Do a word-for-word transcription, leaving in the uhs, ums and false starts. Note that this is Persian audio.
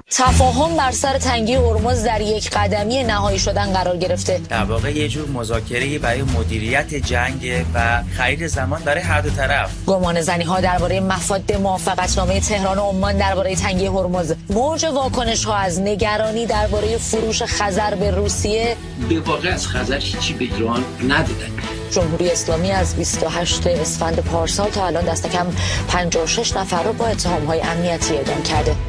تفاهم بر سر تنگی هرمز در یک قدمی نهایی شدن قرار گرفته. در واقع یه جور مذاکره برای مدیریت جنگ و خرید زمان برای هر دو طرف. گمان زنی‌ها درباره مفاد موافقتنامه تهران و عمان درباره تنگی هرمز، موج واکنش‌ها از نگرانی درباره فروش خزر به روسیه. به واقع از خزر هیچی به ایران ندادن. جمهوری اسلامی از بیست و هشتم اسفند پارسال تا الان دست کم پنجاه و شش نفر را با اتهام‌های امنیتی اعدام کرده.